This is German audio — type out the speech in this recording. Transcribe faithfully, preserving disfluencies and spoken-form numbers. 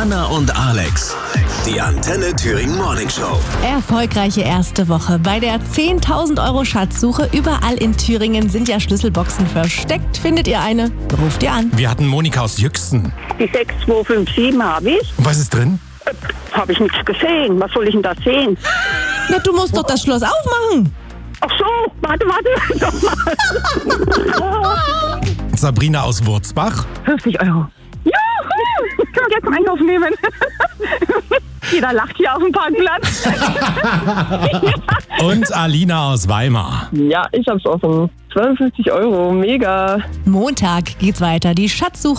Anna und Alex. Die Antenne Thüringen Morning Show. Erfolgreiche erste Woche. Bei der zehntausend Euro Schatzsuche überall in Thüringen sind ja Schlüsselboxen versteckt. Findet ihr eine? Ruft ihr an. Wir hatten Monika aus Jüchsen. Die sechs zwei fünf sieben habe ich. Und was ist drin? Äh, habe ich nichts gesehen. Was soll ich denn da sehen? Na, du musst doch das Schloss aufmachen. Ach so, warte, warte. Doch mal. Sabrina aus Wurzbach. fünfzig Euro. Juhu! Können wir jetzt zum Einkaufen nehmen. Jeder lacht hier auf dem Parkplatz. Und Alina aus Weimar. Ja, ich hab's offen. zweiundfünfzig Euro, mega. Montag geht's weiter. Die Schatzsuche